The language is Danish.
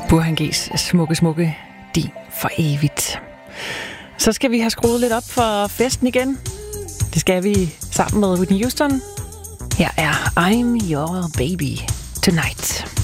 Burhan G's smukke Din for evigt. Så skal vi have skruet lidt op for festen igen. Det skal vi sammen med Whitney Houston. Her er I'm Your Baby Tonight.